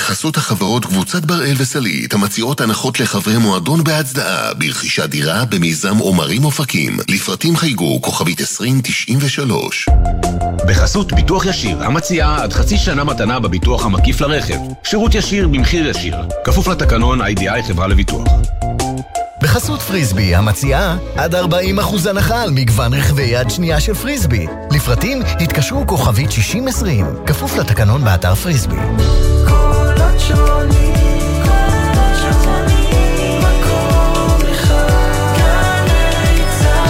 בחסות החברות קבוצת בראל וסלית, המציעות הנחות לחברי מועדון בהצדעה ברכישת דירה במיזם עומרים אופקים. לפרטים חייגו כוכבית 2093. בחסות ביטוח ישיר, המציעה עד חצי שנה מתנה בביטוח המקיף לרכב. שירות ישיר במחיר ישיר. כפוף לתקנון IDI חברה לביטוח. בחסות פריסבי, המציעה עד 40% הנחה על מגוון רכבי יד שנייה של פריסבי. לפרטים התקשרו כוכבית 6020. כפוף לתקנון באתר פריסבי. קולות שונים, מקום אחד, גלי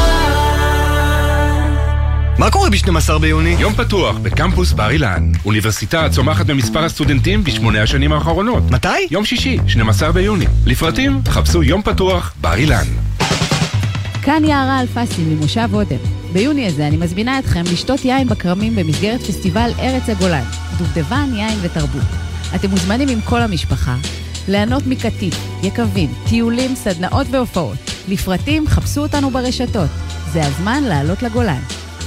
צהל. מה קורה ב-12 ביוני? יום פתוח בקמפוס בר אילן. אוניברסיטה צומחת במספר הסטודנטים ב8 השנים האחרונות. מתי? יום שישי, 12 ביוני. לפרטים, חפשו יום פתוח בר אילן. כאן יערה אלפסי ממושב אודם. ביוני הזה אני מזמינה אתכם לשתות יין בקרמים במסגרת פסטיבל ארץ הגולן. דובדבן, יין ותרבות. אתם מוזמנים עם כל המשפחה. ליהנות מקטיף, יקבים, טיולים, סדנאות והופעות. לפרטים, חפשו אותנו ברשתות. זה הזמן לעלות לגולן.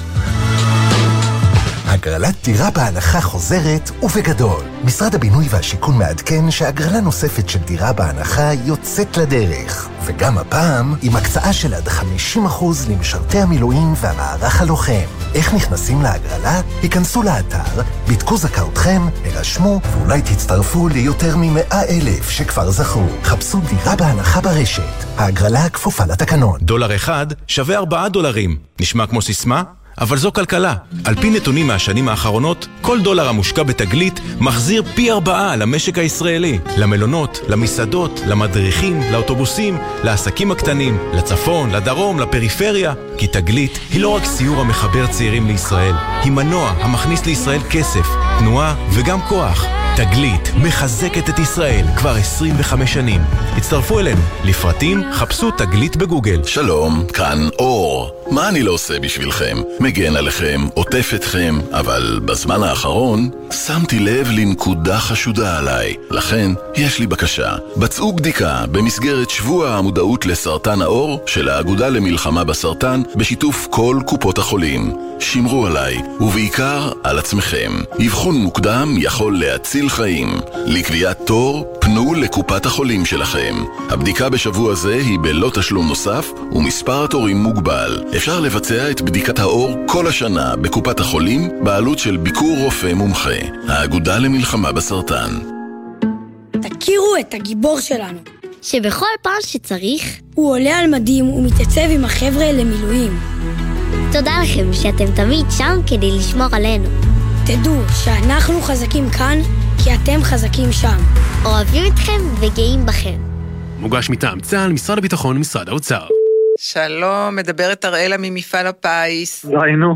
הגרלת דירה בהנחה חוזרת ובגדול. משרד הבינוי והשיכון מעדכן שהגרלה נוספת של דירה בהנחה יוצאת לדרך. וגם הפעם עם הקצאה של עד 50% למשרתי המילואים והמערך הלוחם. איך נכנסים להגרלה? היכנסו לאתר, בדקו זכאותכם, הרשמו ואולי תצטרפו ליותר מ100,000 שכבר זכו. חפשו דירה בהנחה ברשת. ההגרלה כפופה לתקנון. $1 שווה $4. נשמע כמו סיסמה? אבל זו כלכלה. על פי נתונים מהשנים האחרונות, כל דולר המושקע בתגלית מחזיר פי 4 למשק הישראלי. למלונות, למסעדות, למדריכים, לאוטובוסים, לעסקים הקטנים, לצפון, לדרום, לפריפריה. כי תגלית היא לא רק סיור המחבר צעירים לישראל, היא מנוע המכניס לישראל כסף, תנועה וגם כוח. תגלית מחזקת את ישראל כבר 25 שנים. הצטרפו אלינו. לפרטים חפשו תגלית בגוגל. שלום, כאן אור. מה אני לא עושה בשבילכם? מגן עליכם, עוטף אתכם, אבל בזמן האחרון שמתי לב לנקודה חשודה עליי. לכן יש לי בקשה. בצעו בדיקה במסגרת שבוע המודעות לסרטן העור של האגודה למלחמה בסרטן בשיתוף כל קופות החולים. שמרו עליי, ובעיקר על עצמכם. אבחון מוקדם יכול להציל חיים. לקביעת תור, פנו לקופת החולים שלכם. הבדיקה בשבוע זה היא בלא תשלום נוסף, ומספר התורים מוגבל. אפשר לבצע את בדיקת האור כל השנה בקופת החולים, בעלות של ביקור רופא מומחה. האגודה למלחמה בסרטן. תכירו את הגיבור שלנו. שבכל פעם שצריך, הוא עולה על מדים ומתייצב עם החבר'ה למילואים. תודה לכם שאתם תמיד שם כדי לשמור עלינו. תדעו שאנחנו חזקים כאן, כי אתם חזקים שם. אוהבים אתכם וגאים בכם. מוגש מטעם צה"ל, משרד הביטחון, משרד האוצר. שלום, מדברת אראלה ממפעל הפיס. ראינו.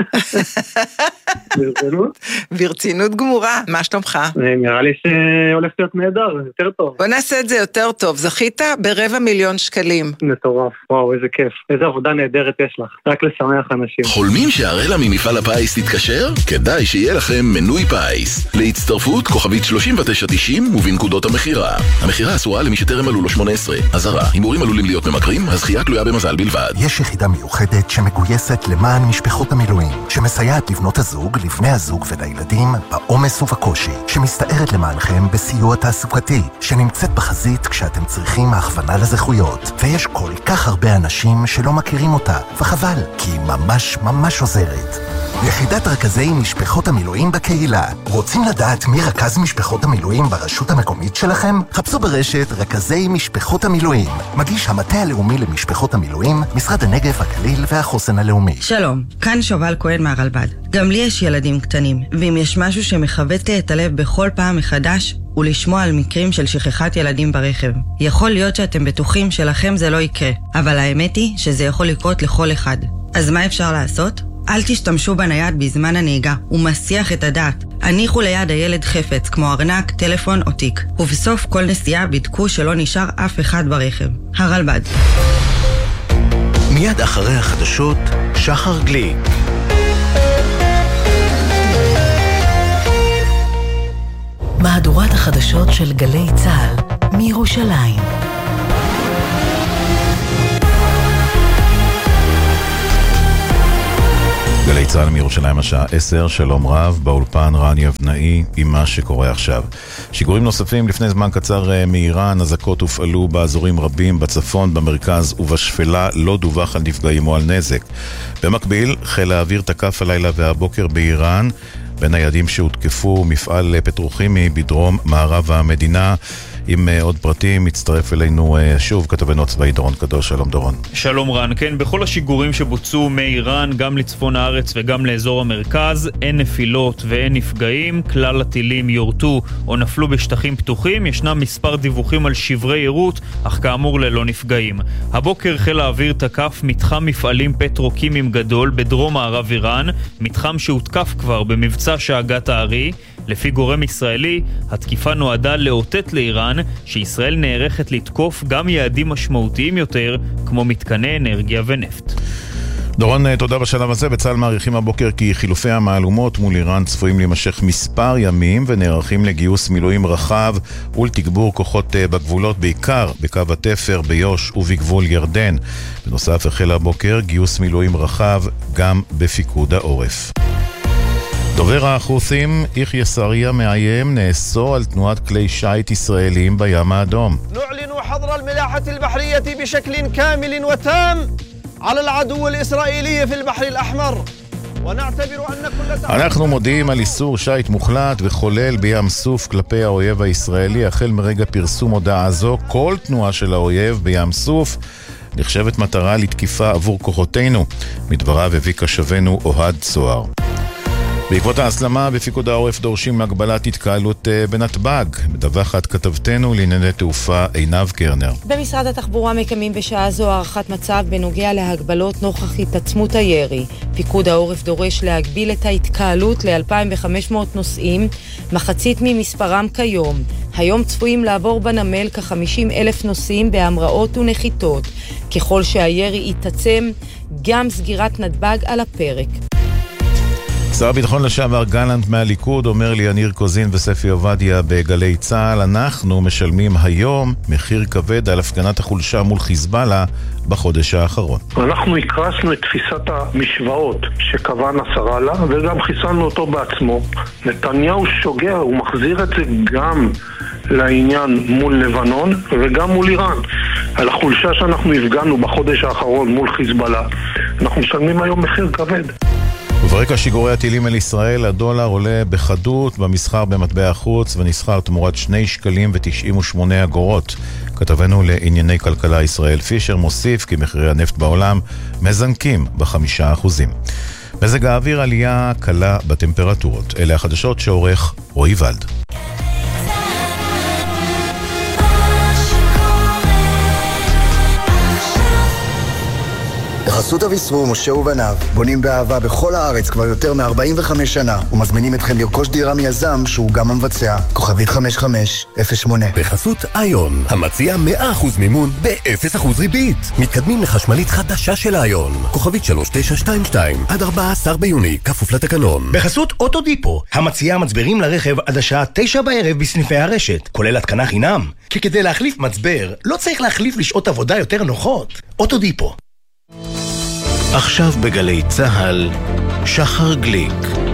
ברצינות? ברצינות גמורה, מה שלומך? נראה לי שהולך להיות נהדר, יותר טוב. בוא נעשה את זה יותר טוב, זכית ב250,000 שקלים. מטורף, וואו, איזה כיף. איזה עבודה נהדרת יש לך, רק לשמח אנשים. חולמים שאראלה ממפעל הפיס תתקשר? כדאי שיהיה לכם מנוי פיס. להצטרפות כוכבית 3990 ובנקודות המחירה. המחירה אסורה למי שטרם מלאו לו 18. אזהרה, הימורים עלולים להיות ממכרים, הזכייה תלויה במזל בלבד. יש יחידה מיוחדת שמגויסת למען משפחות המילואים, שמסייעת לבנות הזוג, לבני הזוג ולילדים בעומס ובקושי, שמסתערת למענכם בסיוע תעסוקתי, שנמצאת בחזית כשאתם צריכים הכוונה לזכויות. ויש כל כך הרבה אנשים שלא מכירים אותה, וחבל, כי היא ממש ממש עוזרת. יחידת רכזי משפחות המילואים בקהילה. רוצים לדעת מי רכז משפחות המילואים ברשות המקומית שלכם? חפשו ברשת רכזי משפחות המילואים. מגיש המטה הלאומי למשפחות המילואים, משרד הנגב, הגליל והחוסן הלאומי. שלום, כאן שובל כהן מהרלב"ד. גם לי יש ילדים קטנים, ואם יש משהו שמחווט את הלב בכל פעם מחדש, הוא לשמוע על מקרים של שכחת ילדים ברכב. יכול להיות שאתם בטוחים שלכם זה לא יקרה, אבל האמת היא שזה יכול לקרות לכל אחד. אז מה אפשר לעשות? אל תשתמשו בנייד בזמן הנהיגה, הוא מסיח את הדעת. הניחו ליד הילד חפץ, כמו ארנק, טלפון או תיק. ובסוף כל נסיעה בדקו שלא נשאר אף אחד ברכב. הרלב"ד. מיד אחרי החדשות, שחר גליק. מהדורת החדשות של גלי צה"ל מירושלים. גלי צהל מירושלים השעה 10, שלום רב, באולפן רן יבנאי עם מה שקורה עכשיו. שיגורים נוספים לפני זמן קצר מאיראן, אזעקות הופעלו באזורים רבים בצפון, במרכז ובשפלה, לא דווח על נפגעים או על נזק. במקביל, חיל האוויר תקף הלילה והבוקר באיראן, בין היעדים שהותקפו מפעל פטרוכימי בדרום מערב המדינה. עם עוד פרטים מצטרף אלינו שוב כתבנו הצבאי דורון קדוש. שלום דורון. שלום רן. כן, בכל השיגורים שבוצעו מאיראן גם לצפון הארץ וגם לאזור המרכז אין נפילות ואין נפגעים, כלל הטילים יורטו או נפלו בשטחים פתוחים. ישנם מספר דיווחים על שברי עירות, אך כאמור ללא נפגעים. הבוקר חיל האוויר תקף מתחם מפעלים פטרוקימיים גדול בדרום מערב איראן, מתחם שהותקף כבר במבצע שאגת הארי. לפי גורם ישראלי, התקיפה נועדה לאותת לאיראן שישראל נערכת לתקוף גם יעדים משמעותיים יותר, כמו מתקני אנרגיה ונפט. דורון, תודה בשלב הזה. בצה"ל מעריכים הבוקר כי חילופי המהלומות מול איראן צפויים להימשך מספר ימים ונערכים לגיוס מילואים רחב ולתגבור כוחות בגבולות, בעיקר בקו התפר, ביוש ובגבול ירדן. בנוסף, החל הבוקר גיוס מילואים רחב גם בפיקוד העורף. דובר החות'ים יחיא סריה מאיים נאסור על תנועת כלי שיט ישראלים בים האדום. נעלן حظر الملاحة البحرية بشكل كامل وتام على العدو الإسرائيلي في البحر الأحمر ونعتبر أن كل אנחנו מודיעים על איסור שיט מוחלט וחולל בים סוף כלפי האויב הישראלי. החל מרגע פרסום הודעה זו, כל תנועה של האויב בים סוף נחשבת מטרה לתקיפה עבור כוחותינו. מדבריו הביא קשבנו אוהד צוהר. בעקבות ההסלמה בפיקוד העורף דורשים הגבלת התקהלות בנתב"ג. מדווחת כתבתנו לענייני תעופה עינב קרנר. במשרד התחבורה מקיימים בשעה זו הערכת מצב בנוגע להגבלות נוכח התעצמות הירי. פיקוד העורף דורש להגביל את ההתקהלות ל-2,500 נוסעים, מחצית ממספרם כיום. היום צפויים לעבור בנמל כ-50,000 נוסעים בהמראות ונחיתות. ככל שהירי יתעצם, גם סגירת נתב"ג על הפרק. שר הביטחון לשעבר גלנט מהליכוד אומר לי יניר קוזין וספי עובדיה בגלי צהל, אנחנו משלמים היום מחיר כבד על הפגנת החולשה מול חיזבאללה בחודש האחרון. אנחנו הקרסנו את תפיסת המשוואות שקבע נסראללה וגם חיסלנו אותו בעצמו. נתניהו שוגע, הוא מחזיר את זה גם לעניין מול לבנון וגם מול איראן. על החולשה שאנחנו הפגנו בחודש האחרון מול חיזבאללה, אנחנו משלמים היום מחיר כבד. וברקע שיגורי הטילים אל ישראל, הדולר עולה בחדות במסחר במטבע החוץ ונסחר תמורת 2 שקלים ו98 אגורות. כתבנו לענייני כלכלה ישראל פישר מוסיף כי מחירי הנפט בעולם מזנקים ב5%. מזג האוויר עלייה קלה בטמפרטורות. אלה החדשות שעורך רועי ולד. בחסות אביסרו, משה ובניו, בונים באהבה בכל הארץ כבר יותר מ-45 שנה, ומזמינים אתכם לרכוש דירה מיזם שהוא גם המבצע. כוכבית 5508. בחסות איון, המציע 100% מימון ב-0% ריבית. מתקדמים לחשמלית חדשה של איון. כוכבית 3922, עד 14 ביוני, כפוף לתקנון. בחסות אוטודיפו, המציע מצברים לרכב עד השעה 9 בערב בסניפי הרשת, כולל התקנה חינם. כי כדי להחליף מצבר, לא צריך להחליף לשעות עבודה יותר נוחות. אוטודיפו. עכשיו בגלי צהל, שחר גליק.